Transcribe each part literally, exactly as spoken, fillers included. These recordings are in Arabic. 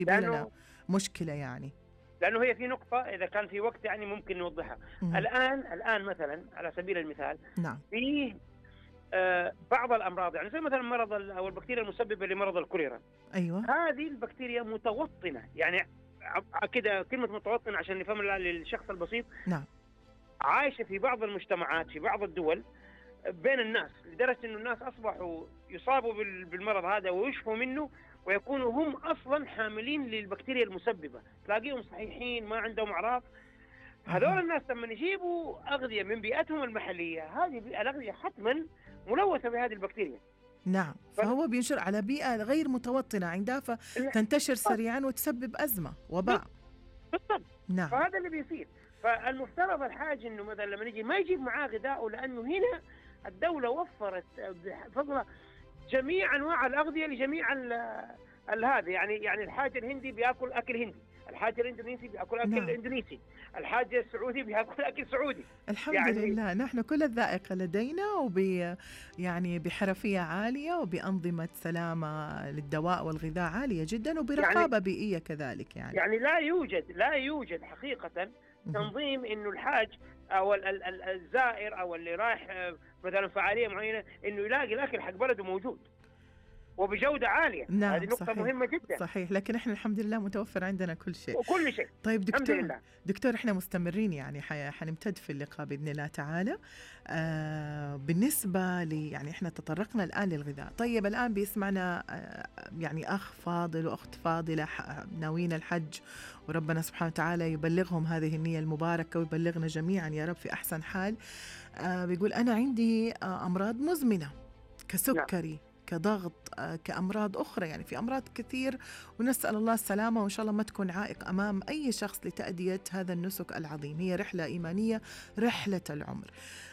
لنا لأنه مشكلة يعني. لأنه هي في نقطة إذا كان في وقت يعني ممكن نوضحها. مم. الآن الآن مثلا على سبيل المثال نعم. في آه بعض الأمراض يعني زي مثلا مرض ال- أو البكتيريا المسببة لمرض الكوليرا. أيوة. هذه البكتيريا متوطنة يعني ع- كده كلمة متوطنة عشان نفهمها للشخص البسيط، نعم. عايشة في بعض المجتمعات في بعض الدول بين الناس، لدرجة إنه الناس أصبحوا يصابوا بال- بالمرض هذا ويشفوا منه ويكونوا هم أصلا حاملين للبكتيريا المسببة، تلاقيهم صحيحين ما عندهم أعراض. هذول أها. الناس لما يجيبوا أغذية من بيئتهم المحلية، هذه الأغذية حتما ملوثة بهذه البكتيريا. نعم، فهو بينشر على بيئة غير متوطنة عندها فتنتشر سريعا وتسبب أزمة وباء. بالضبط. نعم. فهذا اللي بيصير. فالمفترض الحاج إنه مثلا لما نجي ما يجيب معاه غذاءه، لأنه هنا الدولة وفرت بفضل جميع أنواع الأغذية لجميع ال هذا يعني يعني الحاج الهندي بياكل أكل هندي، الحاج الاندونيسي بياكل اكل نعم. اندونيسي، الحاج السعودي بياكل اكل سعودي. الحمد يعني لله نحن كل الذائقة لدينا وب يعني بحرفية عالية وبأنظمة سلامة للدواء والغذاء عالية جدا وبرقابة يعني بيئية كذلك. يعني يعني لا يوجد لا يوجد حقيقة تنظيم انه الحاج او ال ال الزائر او اللي رايح مثلا فعالية معينة انه يلاقي الاكل حق بلده موجود وبجودة عالية. نعم هذه نقطة صحيح. مهمة جدا. صحيح، لكن احنا الحمد لله متوفر عندنا كل شيء وكل شيء. طيب دكتور دكتور احنا مستمرين يعني حنمتد في اللقاء بإذن الله تعالى. آه بالنسبة لي يعني احنا تطرقنا الآن للغذاء. طيب الآن بيسمعنا آه يعني أخ فاضل وأخت فاضلة ناويين الحج وربنا سبحانه وتعالى يبلغهم هذه النية المباركة ويبلغنا جميعا يا رب في أحسن حال. آه بيقول أنا عندي آه أمراض مزمنة كسكري كضغط كأمراض أخرى، يعني في أمراض كثير ونسأل الله السلامة وإن شاء الله ما تكون عائق أمام أي شخص لتأدية هذا النسك العظيم. هي رحلة إيمانية رحلة العمر.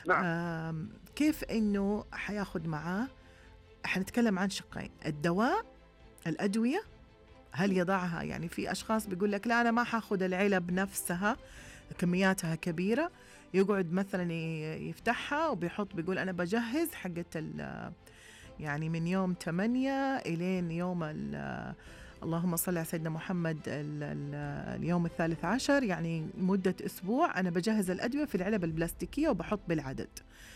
نعم. كيف إنه حياخد معاه؟ حنتكلم عن شقين، الدواء الأدوية هل يضعها؟ يعني في أشخاص بيقول لك لا أنا ما حاخد العلب نفسها كمياتها كبيرة، يقعد مثلا يفتحها وبيحط بيقول أنا بجهز حقة يعني من يوم ثمانية إلين يوم اللهم صل على سيدنا محمد ال ال اليوم الثالث عشر، يعني مدة أسبوع أنا بجهز الأدوية في العلب البلاستيكية وبحط بالعدد.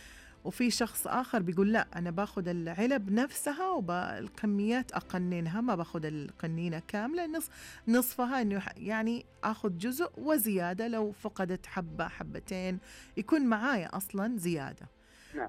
وفي شخص آخر بيقول لا أنا باخد العلب نفسها وبالكميات أقننها، ما باخد القنينة كاملة، نص نصفها إنه يعني أخذ جزء وزيادة لو فقدت حبة حبتين يكون معايا أصلا زيادة. نعم.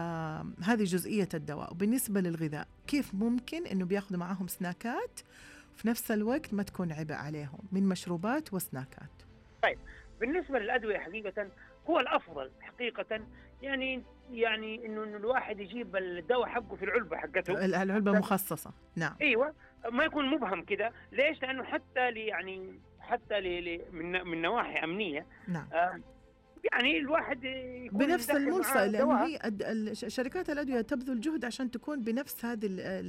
فهذه جزئية الدواء. وبالنسبة للغذاء كيف ممكن إنه بياخدوا معاهم سناكات في نفس الوقت ما تكون عبء عليهم من مشروبات وسناكات؟ طيب بالنسبة للأدوية حقيقة هو الأفضل حقيقة يعني يعني إنه الواحد يجيب الدواء حقه في العلبة حقته، العلبة مخصصة. نعم. أيوة ما يكون مبهم كده. ليش؟ لأنه حتى لي يعني حتى لي من من نواحي أمنية. نعم. آه يعني الواحد بنفس الملصق، لأنه هي شركات الأدوية تبذل جهد عشان تكون بنفس هذه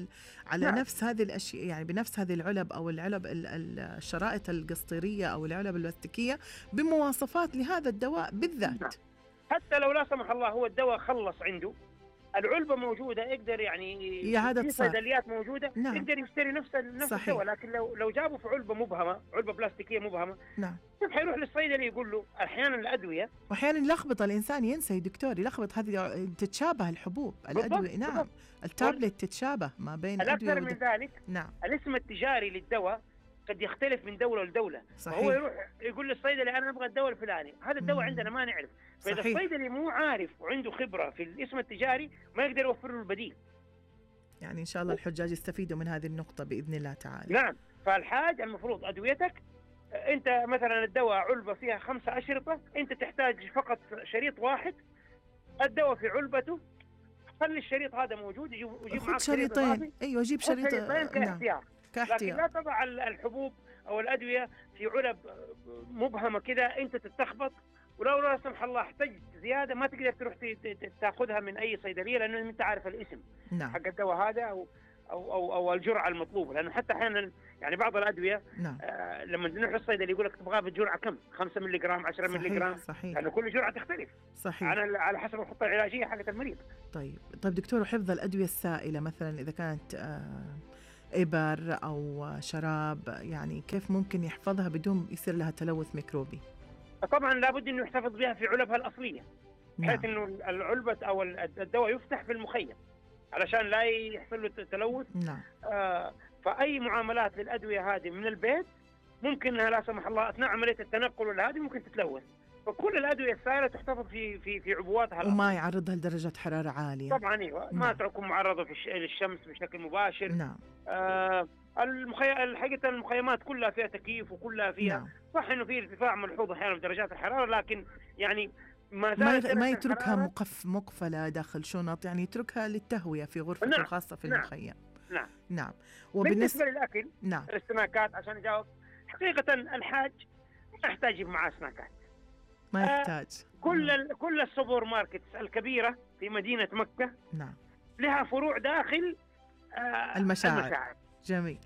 على نعم. نفس هذه الأشياء، يعني بنفس هذه العلب أو العلب الشرائط القسطيرية أو العلب البلاستيكية بمواصفات لهذا الدواء بالذات. نعم. حتى لو لا سمح الله هو الدواء خلص عنده، العلبة موجودة، يقدر يعني في صيدليات موجودة. نعم. يقدر يشتري نفس نفس الدواء. لكن لو لو جابوا في علبة مبهمة، علبة بلاستيكية مبهمة، نعم، كيف حيروح للصيدلي يقول له أحيانا الأدوية وأحيانا يلخبط الإنسان، ينسى يا دكتور يلخبط، هذه تتشابه الحبوب الأدوية. نعم بالضبط. التابلت تتشابه ما بين أدوية الأكثر من ذلك. نعم. الاسم التجاري للدواء قد يختلف من دولة لدولة. صحيح. وهو يروح يقول للصيدلي أنا أبغى الدواء الفلاني، هذا الدواء مم. عندنا ما نعرف. فإذا الصيدلي مو عارف وعنده خبرة في الاسم التجاري ما يقدر يوفر له البديل. يعني إن شاء الله الحجاج يستفيدوا من هذه النقطة بإذن الله تعالى. نعم. فالحاج المفروض أدويتك أنت مثلا الدواء علبة فيها خمسة أشرطة، أنت تحتاج فقط شريط واحد، الدواء في علبته، خلي الشريط هذا موجود، يجيب معك شريطين. أيوة جيب شريطين كاحتياط. لكن لا تضع الحبوب أو الأدوية في علب مبهمة كذا أنت تتخبط، ولو لا سمح الله احتجت زيادة ما تقدر تروح تأخذها من أي صيدلية لأنه أنت عارف الاسم. نعم. حق الدواء هذا أو أو أو, أو الجرعة المطلوبة. لأنه حتى أحيانا يعني بعض الأدوية. نعم. آه لما نروح الصيدلي يقول لك تبغاه بالجرعة كم؟ خمسة ملي جرام، عشرة ملي جرام. صحيح. لأنه كل جرعة تختلف. صحيح. على على حسب الخطة العلاجية حقت المريض. طيب طيب دكتور، وحفظ الأدوية السائلة مثلا إذا كانت آه إبر أو شراب، يعني كيف ممكن يحفظها بدون يصير لها تلوث ميكروبي؟ طبعا لابد انه يحتفظ بها في علبها الاصليه، بحيث نعم. انه العلبه او الدواء يفتح في المخيم علشان لا يحصل له تلوث. نعم. آه فاي معاملات للادويه هذه من البيت ممكن انها لا سمح الله اثناء عمليه التنقل ولا هذه ممكن تتلوث. فكل الادويه السائله تحتفظ في في في عبواتها وما الأصلية. يعرضها لدرجه حراره عاليه. طبعا ايوه، ما نعم. تكون معرضه في الش- للشمس بشكل مباشر. نعم. آه المخي... الحقيقه المخيمات كلها فيها تكييف وكلها فيها نعم. صح انه في ارتفاع ملحوظ احيانا في درجات الحراره، لكن يعني ما ما زالت يغ- ما درجة يتركها الحرارة- مقف مقفلة داخل شنط، يعني يتركها للتهوية في غرفته نعم. الخاصة في نعم. المخيم. نعم. نعم. بالنسبه للاكل نعم. السناكات، عشان اجاوب حقيقه الحاج ما يحتاج يجيب معاه سناكات. ما آه، يحتاج. كل ال... كل السوبر ماركتس الكبيره في مدينه مكه نعم. لها فروع داخل آه المشاعر. المشاعر. جميل.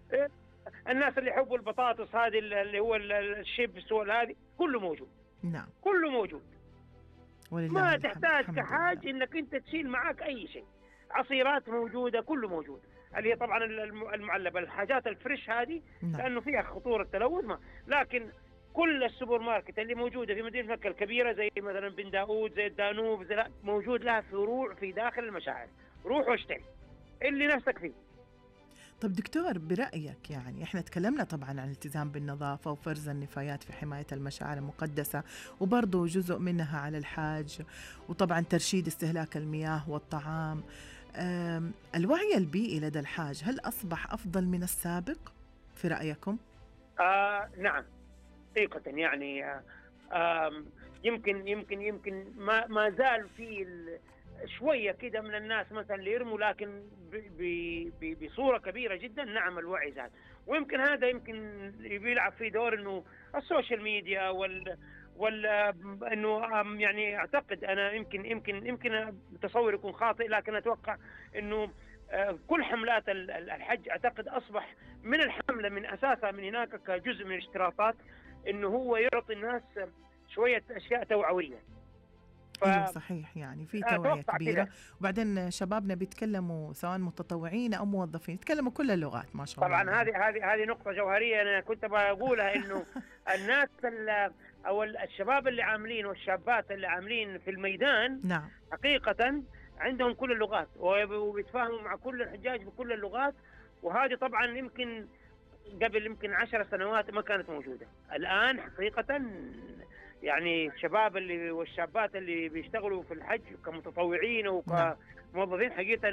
الناس اللي يحبوا البطاطس هذه اللي هو ال- الشيبس والهذه كله موجود. نعم. كله موجود. ولله ما الحمد. تحتاج الحمد كحاج لله. انك انت تشيل معاك اي شيء. عصيرات موجوده، كله موجود، اللي هي طبعا الم- المعلبه، الحاجات الفريش هذه نعم. لانه فيها خطوره تلوث. ما لكن كل السوبر ماركت اللي موجوده في مدينه مكه الكبيره زي مثلا بن داود، زي الدانوب، زي لا، موجود لها فروع في داخل المشاعر. روح واشتري اللي نفسك فيه. طب دكتور، برأيك يعني احنا تكلمنا طبعا عن الالتزام بالنظافة وفرز النفايات في حماية المشاعر المقدسة، وبرضه جزء منها على الحاج، وطبعا ترشيد استهلاك المياه والطعام. أم، الوعي البيئي لدى الحاج هل أصبح أفضل من السابق في رأيكم؟ آه نعم حقيقة يعني آه آم، يمكن يمكن يمكن ما ما زال في ال- شوية كده من الناس مثلا اللي يرموا، لكن ب- ب- ب- بصورة كبيرة جدا. نعم الوعي زاد، ويمكن هذا يمكن بيلعب فيه دور انه السوشيال ميديا وال وال انه آم، يعني اعتقد انا يمكن يمكن يمكن تصور يكون خاطئ، لكن اتوقع انه آه، كل حملات ال- ال- الحج اعتقد اصبح من الحملة من اساسها من هناك كجزء من الاشتراطات انه هو يعطي الناس شويه اشياء توعويه. ف... ايوه صحيح، يعني في توعية أتوقع كبيرة. كده. وبعدين شبابنا بيتكلموا سواء متطوعين أو موظفين، يتكلموا كل اللغات ما شاء الله. طبعا هذه هذه هذه نقطه جوهريه انا كنت بقولها، انه الناس ال- او الشباب اللي عاملين والشابات اللي عاملين في الميدان نعم. حقيقه عندهم كل اللغات وب- وبيتفاهموا مع كل الحجاج بكل اللغات. وهذه طبعا يمكن قبل يمكن عشر سنوات ما كانت موجوده. الان حقيقه يعني الشباب اللي والشابات اللي بيشتغلوا في الحج كمتطوعين نعم. وكموظفين حقيقه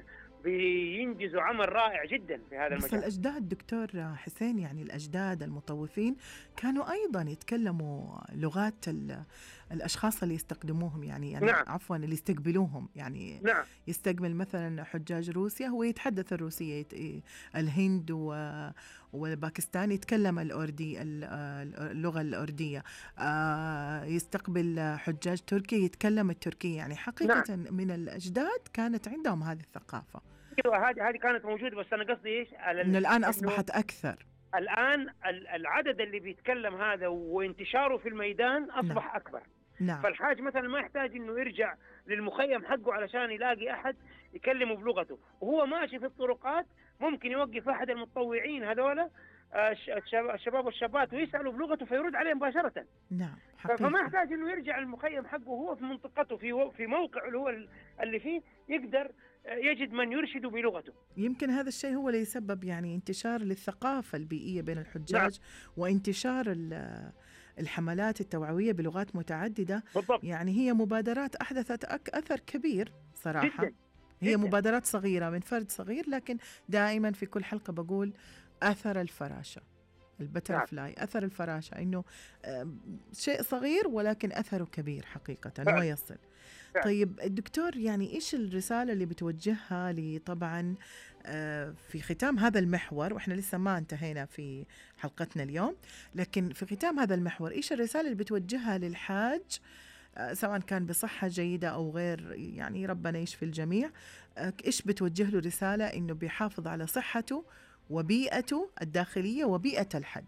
بينجزوا عمل رائع جدا في هذا بس المجال. الأجداد دكتور حسين، يعني الأجداد المطوفين كانوا أيضا يتكلموا لغات ال- الأشخاص اللي يستخدموهم، يعني, يعني نعم. عفوا اللي يستقبلوهم، يعني نعم يستقبل مثلا حجاج روسيا هو يتحدث الروسية، يت- الهند و- والباكستان يتكلم الأردي ال- اللغة الأردية، آه، يستقبل حجاج تركيا يتكلم التركية. يعني حقيقة من الأجداد كانت عندهم هذه الثقافة. ايوه هذه هذه كانت موجوده، بس انا قصدي ايش على إنه الآن إنه أصبحت أكثر. الان ال- العدد اللي بيتكلم هذا وانتشاره في الميدان اصبح نعم. اكبر. نعم. فالحاج مثلا ما يحتاج انه يرجع للمخيم حقه علشان يلاقي احد يكلمه بلغته، وهو ماشي في الطرقات ممكن يوقف احد المتطوعين هذولا آه، الش- الشباب الشباب والشابات ويسالوا بلغته فيرد عليه مباشره. نعم ف- فما حقيقة. يحتاج انه يرجع المخيم حقه وهو في منطقته في و- في موقعه اللي هو ال- اللي فيه يقدر آه، يجد من يرشده بلغته. يمكن هذا الشيء هو اللي يسبب يعني انتشار للثقافة البيئية بين الحجاج. نعم. وانتشار ال- الحملات التوعوية بلغات متعددة. بالضبط. يعني هي مبادرات أحدثت أك- أثر كبير صراحة. جدا. هي جدا. مبادرات صغيرة من فرد صغير، لكن دائما في كل حلقة بقول أثر الفراشة، البترفلاي، أثر الفراشة، إنه آم، شيء صغير ولكن أثره كبير حقيقة فعلا. ويصل. فعلا. طيب الدكتور، يعني إيش الرسالة اللي بتوجهها لي طبعا آه، في ختام هذا المحور، وإحنا لسه ما انتهينا في حلقتنا اليوم، لكن في ختام هذا المحور إيش الرسالة اللي بتوجهها للحاج آه، سواء كان بصحة جيدة أو غير، يعني ربنا يشفي الجميع، آه، إيش بتوجه له رسالة إنه بيحافظ على صحته وبيئته الداخلية وبيئة الحج؟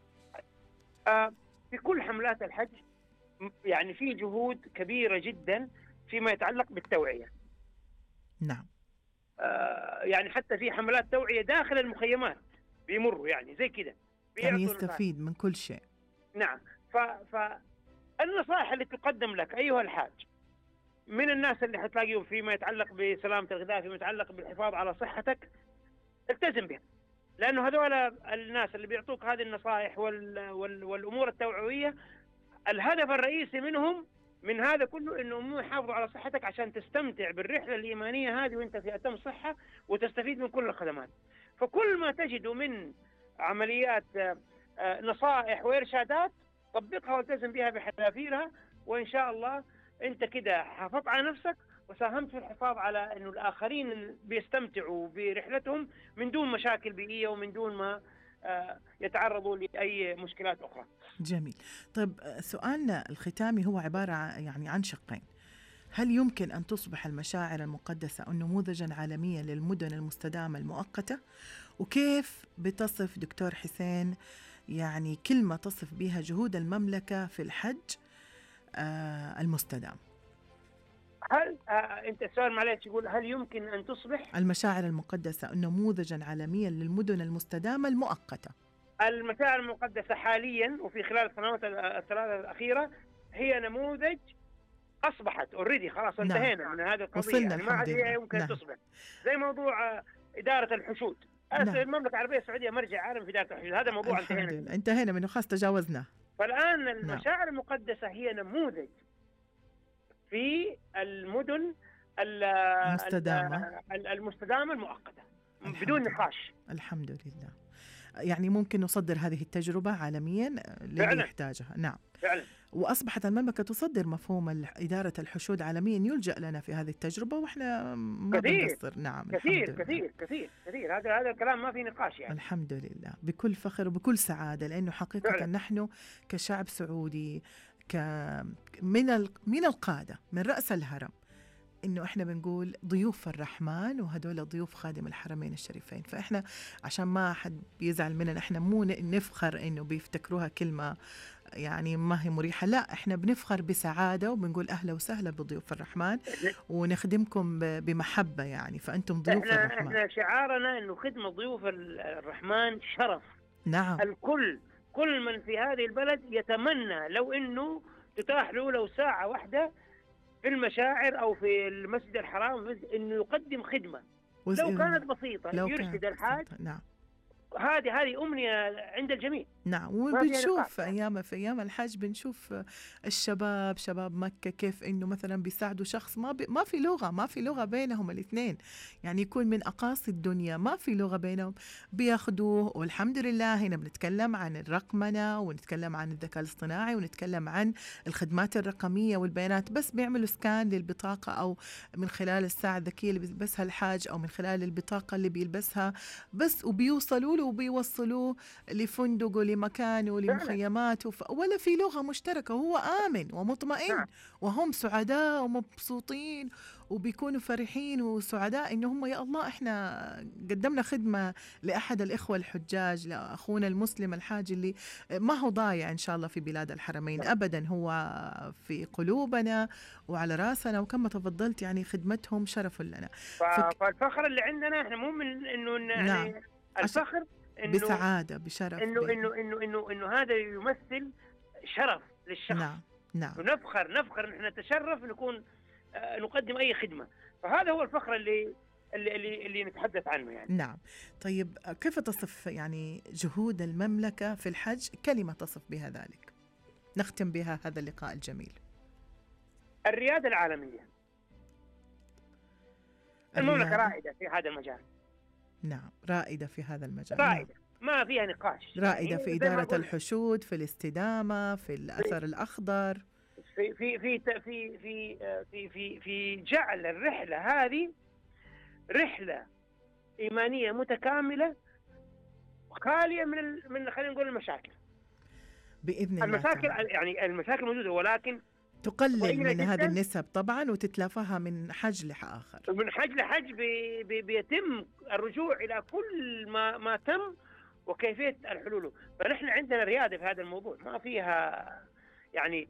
آه، في كل حملات الحج م- يعني في جهود كبيرة جدا فيما يتعلق بالتوعية. نعم. يعني حتى في حملات توعية داخل المخيمات بيمروا يعني زي كده، يعني يستفيد من كل شيء. نعم. فالنصائح اللي تقدم لك أيها الحاج من الناس اللي حتلاقيهم فيما يتعلق بسلامة الغذاء، فيما يتعلق بالحفاظ على صحتك، التزم بها، لأنه هذول الناس اللي بيعطوك هذه النصائح وال وال والأمور التوعوية الهدف الرئيسي منهم من هذا كله انهم يحافظوا على صحتك عشان تستمتع بالرحله الايمانيه هذه وانت في اتم صحه وتستفيد من كل الخدمات. فكل ما تجده من عمليات نصائح وارشادات طبقها والتزم بها بحذافيرها، وان شاء الله انت كده حافظت على نفسك وساهمت في الحفاظ على انه الاخرين بيستمتعوا برحلتهم من دون مشاكل بيئيه ومن دون ما يتعرضوا لأي مشكلات أخرى. جميل. طيب سؤالنا الختامي هو عبارة يعني عن شقين. هل يمكن أن تصبح المشاعر المقدسة نموذجا عالميا للمدن المستدامة المؤقتة؟ وكيف بتصف دكتور حسين يعني كلمة تصف بها جهود المملكة في الحج آه المستدام؟ هل آه انت السؤال معلش يقول هل يمكن ان تصبح المشاعر المقدسه نموذجا عالميا للمدن المستدامه المؤقته؟ المشاعر المقدسه حاليا وفي خلال السنوات الثلاثه الاخيره هي نموذج اصبحت اوريدي خلاص انتهينا نعم. من هذه القضيه يعني ما عاد هي يمكن نعم. تصبح زي موضوع آه اداره الحشود. نعم. المملكه العربيه السعوديه مرجع عالم في اداره الحشود، هذا موضوع انتهينا انتهينا منه خلاص تجاوزناه. فالان المشاعر نعم. المقدسه هي نموذج في المدن المستدامة المستدامة المؤقتة بدون نقاش. الحمد لله. يعني ممكن نصدر هذه التجربة عالميا للي يحتاجها. نعم فعلا. وأصبحت المملكة تصدر مفهوم إدارة الحشود عالميا، يلجأ لنا في هذه التجربة وإحنا ما بنقصر. نعم كثير كثير كثير كثير هذا هذا الكلام ما في نقاش يعني. الحمد لله بكل فخر وبكل سعادة، لأنه حقيقة فعلا. نحن كشعب سعودي ك من من القادة من رأس الهرم إنه إحنا بنقول ضيوف الرحمن وهدول ضيوف خادم الحرمين الشريفين. فإحنا عشان ما حد بيزعل مننا إحنا مو نفخر إنه بيفتكروها كلمة يعني ما هي مريحة، لا إحنا بنفخر بسعادة وبنقول أهلا وسهلا بضيوف الرحمن ونخدمكم بمحبة يعني، فأنتم ضيوف إحنا الرحمن. إحنا شعارنا إنه خدمة ضيوف الرحمن شرف. نعم. الكل كل من في هذه البلد يتمنى لو إنه تتاح له لو ساعة واحدة في المشاعر أو في المسجد الحرام إنه يقدم خدمة لو كانت بسيطة لو يرشد الحاج. نعم. هذه هذه أمنية عند الجميع. نعم. وبنشوف في أيام في أيام الحج بنشوف الشباب شباب مكة كيف إنه مثلا بيساعدوا شخص ما بي ما في لغة ما في لغة بينهم الاثنين، يعني يكون من أقاصي الدنيا ما في لغة بينهم بياخدوه. والحمد لله هنا بنتكلم عن الرقمنة ونتكلم عن الذكاء الاصطناعي ونتكلم عن الخدمات الرقمية والبيانات، بس بيعملوا سكان للبطاقة أو من خلال الساعة الذكية اللي بيلبسها الحاج أو من خلال البطاقة اللي بيلبسها بس، وبيوصلوا وبيوصلوه لفندقه لمكانه لمخيماته ف... ولا في لغة مشتركة، وهو آمن ومطمئن. نعم. وهم سعداء ومبسوطين وبيكونوا فرحين وسعداء إنه هم يا الله إحنا قدمنا خدمة لأحد الإخوة الحجاج، لأخونا المسلم الحاج اللي ما هو ضايع إن شاء الله في بلاد الحرمين. نعم. أبدا هو في قلوبنا وعلى راسنا، وكما تفضلت يعني خدمتهم شرف لنا. ف... فالفخر اللي عندنا إحنا مو من إنه يعني نعم. الفخر إنه بسعادة بشرف إنه إنه إنه إنه إنه هذا يمثل شرف للشخص. نعم نعم. ونفخر نفخر نحن نتشرف نكون آه نقدم أي خدمة، فهذا هو الفخر اللي اللي اللي, اللي نتحدث عنه يعني. نعم. طيب كيف تصف يعني جهود المملكة في الحج؟ كلمة تصف بها ذلك نختم بها هذا اللقاء الجميل. الريادة العالمية. المملكة رائدة في هذا المجال. نعم رائدة في هذا المجال. رائدة ما فيها نقاش. رائدة في إدارة الحشود، في الاستدامة، في الأثر الأخضر، في في في في في في في, في جعل الرحلة هذه رحلة إيمانية متكاملة خالية من ال... من خلينا نقول المشاكل. بإذن الله. المشاكل يعني المشاكل موجودة ولكن تقلل من هذه النسب طبعا وتتلافاها من حج لآخر. من حج لحج بي بي بيتم الرجوع إلى كل ما ما تم وكيفية الحلول. فنحن عندنا ريادة في هذا الموضوع ما فيها يعني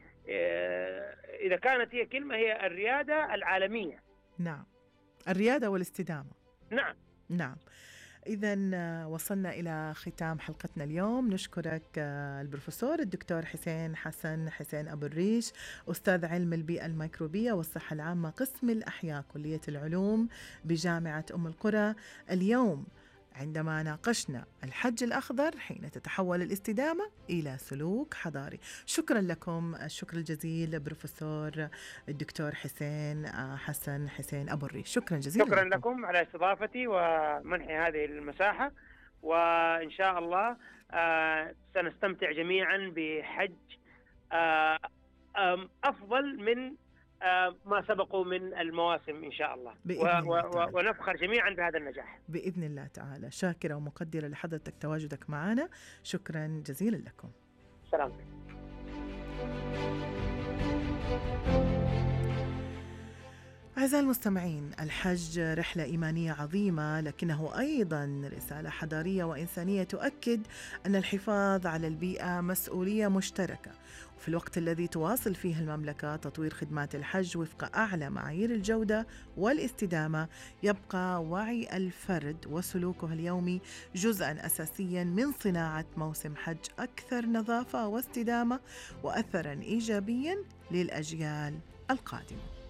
إذا كانت هي كلمة هي الريادة العالمية. نعم الريادة والاستدامة. نعم نعم. إذا وصلنا إلى ختام حلقتنا اليوم. نشكرك البروفيسور الدكتور حسين حسن حسين أبو الريش، أستاذ علم البيئة الميكروبية والصحة العامة قسم الأحياء كلية العلوم بجامعة أم القرى. اليوم عندما ناقشنا الحج الأخضر حين تتحول الاستدامة إلى سلوك حضاري. شكرا لكم، الشكر الجزيل بروفيسور الدكتور حسين حسن حسين أبو الريش. شكرا جزيلا. شكرا لكم, لكم على استضافتي ومنحي هذه المساحة، وإن شاء الله آه سنستمتع جميعا بحج آه أفضل من ما سبقوا من المواسم إن شاء الله، و- و- ونفخر جميعا بهذا النجاح بإذن الله تعالى. شاكرة ومقدرة لحضرتك تواجدك معنا، شكرا جزيلا لكم. سلام. أعزائي المستمعين، الحج رحلة إيمانية عظيمة، لكنه أيضا رسالة حضارية وإنسانية تؤكد أن الحفاظ على البيئة مسؤولية مشتركة. وفي الوقت الذي تواصل فيه المملكة تطوير خدمات الحج وفق أعلى معايير الجودة والاستدامة، يبقى وعي الفرد وسلوكه اليومي جزءا أساسيا من صناعة موسم حج أكثر نظافة واستدامة وأثرا إيجابيا للأجيال القادمة.